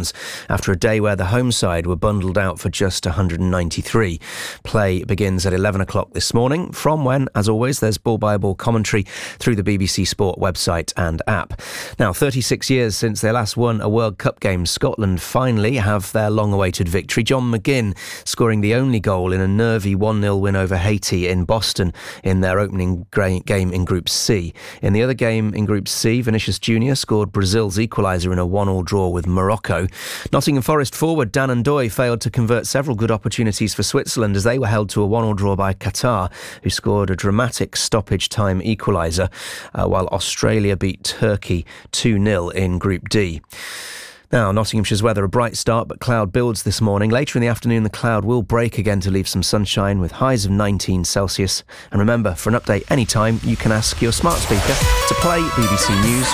runs after a day where the home side were bundled out for just 193. Play begins at 11 o'clock this morning, from when, as always, there's ball-by-ball commentary through the BBC Sport website and app. Now, 36 years since they last won a World Cup game, Scotland finally have their long-awaited victory. John McGinn scoring the only goal in a nervy 1-0 win over Haiti in Boston in their opening game in Group C. In the other game in Group C, Vinicius Junior scored Brazil's equaliser in a 1-1 draw with Morocco. Nottingham Forest forward Dan Ndoye failed to convert several good opportunities for Switzerland as they were held to a 1-1 draw by Qatar, who scored a dramatic stoppage time equaliser, while Australia beat Turkey 2-0 in Group D. Now, Nottinghamshire's weather, a bright start, but cloud builds this morning. Later in the afternoon, the cloud will break again to leave some sunshine with highs of 19 Celsius. And remember, for an update anytime, you can ask your smart speaker to play BBC News